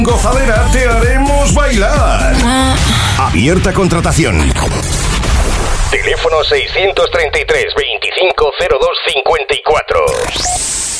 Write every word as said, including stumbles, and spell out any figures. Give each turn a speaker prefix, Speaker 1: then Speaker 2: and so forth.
Speaker 1: Gozadera, te haremos bailar. Abierta contratación. Teléfono seiscientos treinta y tres, veinticinco, cero dos cincuenta y cuatro.